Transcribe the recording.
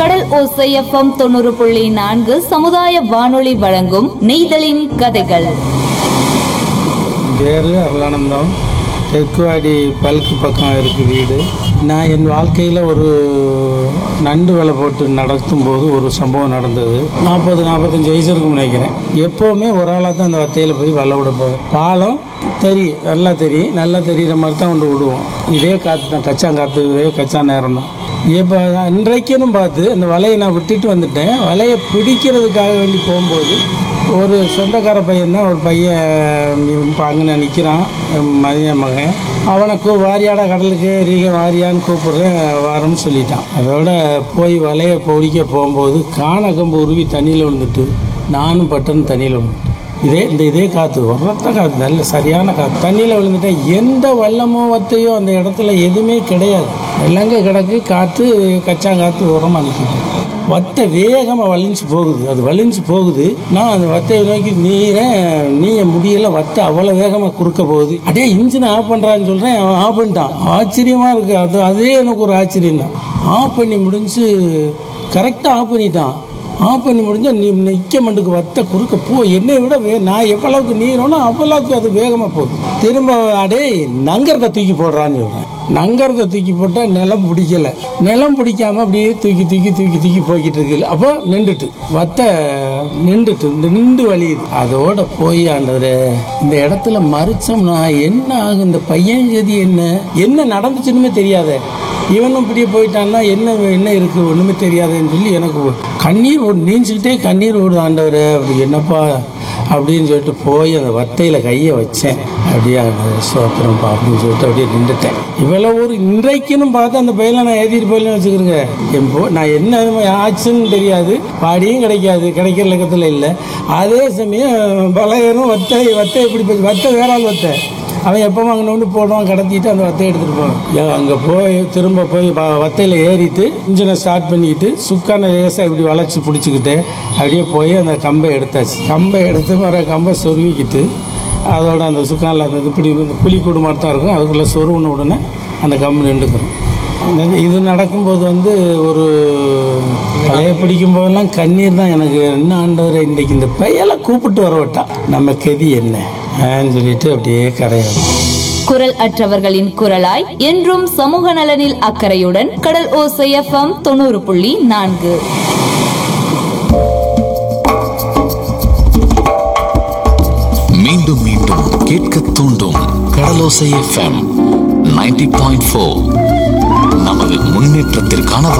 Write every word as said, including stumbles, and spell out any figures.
கடல் ஓசை எஃப்எம் தொண்ணூறு புள்ளி நான்கு சமுதாய வானொலி வழங்கும் நெய்தலின் கதைகள். பேரு அருளானந்தம். தெற்குவாடி பல்கு பக்கம் இருக்கு வீடு. நான் என் வாழ்க்கையில் ஒரு நண்டு வலை போட்டு நடத்தும் போது ஒரு சம்பவம் நடந்தது. நாற்பது நாற்பத்தஞ்சு வயசு இருக்கும்னு நினைக்கிறேன். எப்போவுமே ஒரு ஆளாக தான் அந்த வத்தையில் போய் வலை விட போவேன். பாலம் தெரியும், நல்லா தெரியும், நல்லா தெரிகிற மாதிரி தான் கொண்டு விடுவோம். இதே காற்று தான், கச்சாங்காற்று, இதே கச்சா நேரம் தான். இப்போ இன்றைக்குன்னு பார்த்து அந்த வலையை நான் விட்டுட்டு வந்துட்டேன். வலையை பிடிக்கிறதுக்காக வேண்டி போகும்போது ஒரு சொந்தக்கார பையன் தான், ஒரு பையன் இப்போ அங்கே நிற்கிறான், மதிய மகன். அவனை கூ வாரியாடா கடலுக்கு ரீக வாரியான்னு கூப்பிட்றேன், வாரம்னு சொல்லிட்டான். அதோட போய் வலையை பிடிக்க போகும்போது காணக்கம்பு உருவி தண்ணியில் விழுந்துட்டு நானும் பட்டுன்னு தண்ணியில் விழுந்துட்டேன். இதே இந்த இதே காற்று உரத்த காற்று, நல்ல சரியான காற்று. தண்ணியில் விழுந்துட்டேன். எந்த வல்லமோ வத்தையோ அந்த இடத்துல எதுவுமே கிடையாது. எல்லாங்க கிடக்கு, காற்று கச்சாங்காற்று உரமாக நிற்கிது. வத்தை வேகமாக வலிஞ்சு போகுது. அது வலிஞ்சு போகுது. நான் அந்த வத்தையை நோக்கி நீரை நீய முடியல. வத்தை அவ்வளோ வேகமாக குறுக்க போகுது. அப்படியே இன்ஜினை ஆஃப் பண்ணுறான்னு சொல்கிறேன், அவன் ஆஃப் பண்ணிட்டான். ஆச்சரியமாக இருக்குது. அது அதே எனக்கு ஒரு ஆச்சரியம் தான். ஆஃப் பண்ணி முடிஞ்சு கரெக்டாக ஆஃப் பண்ணிட்டான். ஆஃப் பண்ணி முடிஞ்சால் நீ நிற்க மண்டுக்கு வத்த குறுக்க போ. என்னை விட வே நான் எவ்வளவுக்கு நீரோனோ அவ்வளவுக்கு அது வேகமாக போகுது. திரும்ப அடே நங்கரத்தை தூக்கி போடுறான்னு சொல்கிறேன். நங்கரத்தை தூக்கி போட்டால் நிலம் பிடிக்கலை. நிலம் பிடிக்காமல் அப்படியே தூக்கி தூக்கி தூக்கி தூக்கி போய்கிட்டு இருக்கு. அப்போ நின்றுட்டு வத்தை நின்றுட்டு நின்று வலியுது. அதோட போய் ஆண்டவர் இந்த இடத்துல மறிச்சோம்னா என்ன ஆகும்? இந்த பையன் கதி என்ன என்ன நடந்துச்சுன்னுமே தெரியாத. இவனும் இப்படியே போயிட்டான்னா என்ன என்ன இருக்குது ஒன்றுமே தெரியாதுன்னு சொல்லி எனக்கு கண்ணீர் ஓடு, நீஞ்சிக்கிட்டே கண்ணீர் ஓடுது. ஆண்டவர் அப்படி என்னப்பா அப்படின்னு சொல்லிட்டு போய் அந்த வத்தையில் கையை வச்சேன். அப்படியே சோத்திரம் அப்படின்னு சொல்லிட்டு அப்படியே நின்றுட்டேன். இவ்வளோ ஒரு இன்றைக்குன்னு பார்த்து அந்த பையில நான் ஏற்றிட்டு போயிலன்னு வச்சுக்கிறேங்க. என் போ நான் என்ன ஆச்சுன்னு தெரியாது, பாடியும் கிடைக்காது, கிடைக்கிற லக்கத்தில் இல்லை. அதே சமயம் பலகரும் வத்தை வத்தை எப்படி போய் வத்தை வேற ஆள் வத்தை அவன் எப்பவும் அங்கே ஒன்று போடுவான், கடத்திட்டு அந்த வத்தையை எடுத்துகிட்டு போவான். அங்கே போய் திரும்ப போய் வத்தையில் ஏறிட்டு இன்ஜினை ஸ்டார்ட் பண்ணிக்கிட்டு சுக்கான லேசாக இப்படி வளைச்சி பிடிச்சிக்கிட்டு அப்படியே போய் அந்த கம்பை எடுத்தாச்சு. கம்பை எடுத்து வர கம்பை சொருவிக்கிட்டு அதோட அந்த சுக்கானில் அந்த இப்படி புளி கூடு மாதிரி தான் இருக்கும், அதுக்குள்ளே சொருவின உடனே அந்த கம்பு நின்றுக்கணும். இது நடக்கும்போது வந்து ஒரு பழைய பிடிக்கும் போதெல்லாம் கண்ணீர் தான் எனக்கு. என்ன ஆண்டவரை இன்றைக்கு இந்த பையெல்லாம் கூப்பிட்டு வரவிட்டா நம்ம கதி என்ன சொல்லிட்டு அப்படியே கரையாது. குரல் அற்றவர்களின் குரலாய் என்றும் சமூக நலனில் அக்கறையுடன் கடல் ஓசை எஃப்எம் தொண்ணூறு புள்ளி நான்கு. மீண்டும் மீண்டும் கேட்க தூண்டும் கடலோசை எஃப்எம் தொண்ணூறு புள்ளி நான்கு. நமது முன்னேற்றத்திற்கான